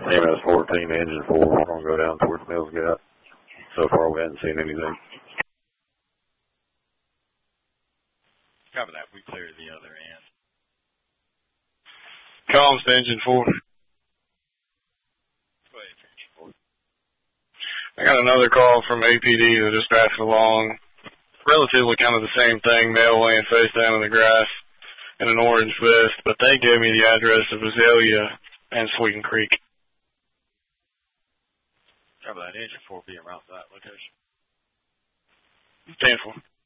MS-14, engine 4. We're going to go down towards Mills Gap. So far, we haven't seen anything. Copy that. We clear the other end. Comms to engine 4. I got another call from APD that just passed along. Relatively kind of the same thing, male laying face down in the grass in an orange vest, but they gave me the address of Azalea and Sweeten Creek. Copy that. Engine 4 being around that location. 10-4.